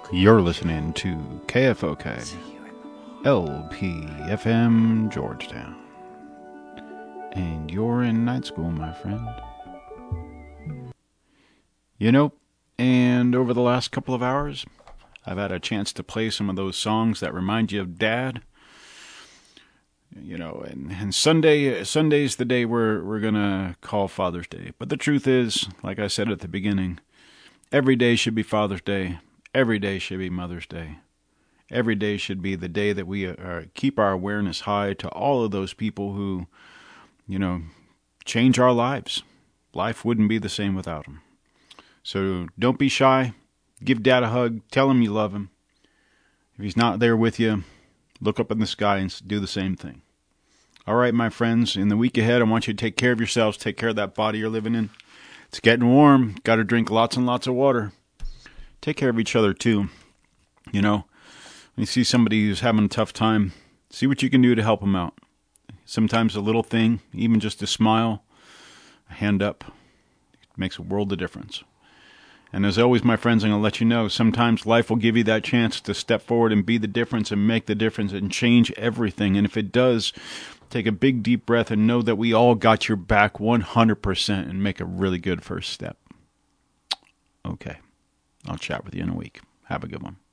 You're listening to KFOK, LPFM, Georgetown. And you're in night school, my friend. You know, and over the last couple of hours, I've had a chance to play some of those songs that remind you of Dad. You know, and Sunday's the day we're going to call Father's Day. But the truth is, like I said at the beginning, every day should be Father's Day. Every day should be Mother's Day. Every day should be the day that we keep our awareness high to all of those people who, you know, change our lives. Life wouldn't be the same without them. So don't be shy. Give Dad a hug. Tell him you love him. If he's not there with you, look up in the sky and do the same thing. All right, my friends, in the week ahead, I want you to take care of yourselves. Take care of that body you're living in. It's getting warm. Got to drink lots and lots of water. Take care of each other, too. You know, when you see somebody who's having a tough time, see what you can do to help them out. Sometimes a little thing, even just a smile, a hand up, makes a world of difference. And as always, my friends, I'm going to let you know, sometimes life will give you that chance to step forward and be the difference and make the difference and change everything. And if it does, take a big, deep breath and know that we all got your back 100% and make a really good first step. Okay. I'll chat with you in a week. Have a good one.